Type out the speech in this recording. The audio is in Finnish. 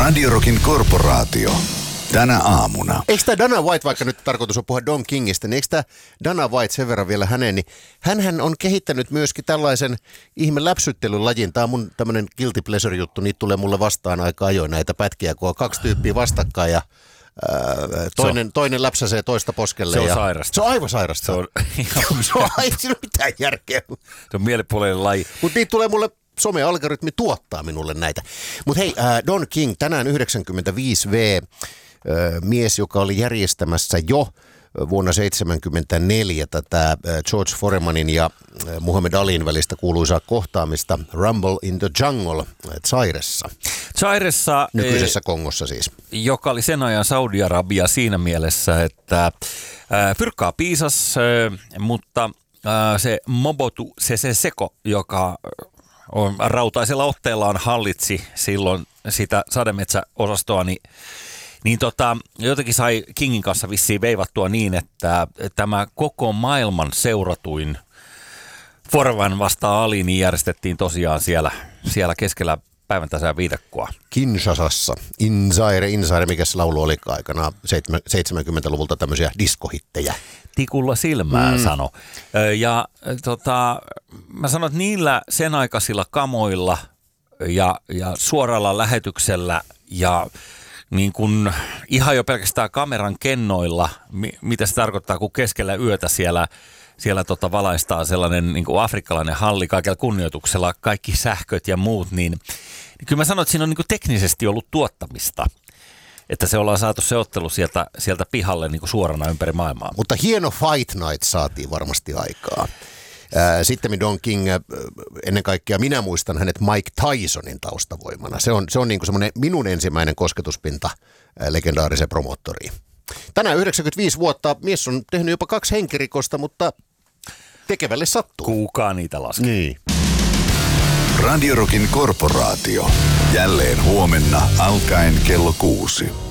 Radio Rockin korporaatio. Tänä aamuna. Eikö tämä Dana White, vaikka nyt tarkoitus on puhua Don Kingistä, niin eikö tämä Dana White sen verran vielä häneen, niin hänhän on kehittänyt myöskin tällaisen ihme läpsyttelylajin. Tämä on mun tämmöinen guilty pleasure juttu, niitä tulee mulle vastaan aika ajoin näitä pätkiä, kun on kaksi tyyppiä vastakkain ja toinen läpsäsee toista poskelle. Se on sairasta. Se on aivan sairasta. Se on Siinä on mitään järkeä. Se on mielipuolinen laji. Mutta niitä tulee mulle, some-algoritmi tuottaa minulle näitä. Mutta hei, Don King, tänään 95V, mies, joka oli järjestämässä jo vuonna 1974 tätä George Foremanin ja Muhammad Alin välistä kuuluisaa kohtaamista Rumble in the Jungle Zairessa. Nykyisessä Kongossa siis. Joka oli sen ajan Saudi-Arabia siinä mielessä, että fyrkkaa piisas, mutta se Mobutu Sese Seko, joka on rautaisella otteellaan hallitsi silloin sitä sademetsäosastoa, niin jotenkin sai Kingin kanssa vissiin veivattua niin, että tämä koko maailman seuratuin Foreman vastaan Ali niin järjestettiin tosiaan siellä keskellä päivän tasaan viidakkoa. Kinshasassa. Inzaire, mikä se laulu oli aikana 70-luvulta tämmöisiä diskohittejä. Tikulla silmään sano. Ja mä sanon, että niillä sen aikaisilla kamoilla ja suoralla lähetyksellä ja niin kuin ihan jo pelkästään kameran kennoilla, mitä se tarkoittaa, kun keskellä yötä siellä valaistaa sellainen niin kuin afrikkalainen halli kaikella kunnioituksella, kaikki sähköt ja muut, niin kyllä mä sanon, että siinä on niin kuin teknisesti ollut tuottamista, että se ollaan saatu se ottelu sieltä pihalle niin kuin suorana ympäri maailmaa. Mutta hieno fight night saatiin varmasti aikaa. Sitten Don King, ennen kaikkea minä muistan hänet Mike Tysonin taustavoimana. Se on niin kuin semmoinen minun ensimmäinen kosketuspinta legendaariseen promottoriin. Tänään 95 vuotta, mies on tehnyt jopa 2 henkirikosta, mutta tekevälle sattuu. Kuukaa niitä laskee. Niin. Radio Rockin korporaatio. Jälleen huomenna alkaen kello 6.